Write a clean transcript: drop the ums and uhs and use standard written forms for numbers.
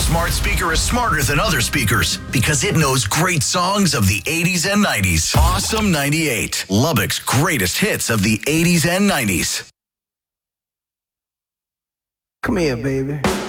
smart speaker is smarter than other speakers because it knows great songs of the 80s and 90s. Awesome 98, Lubbock's greatest hits of the 80s and 90s. Come here, baby.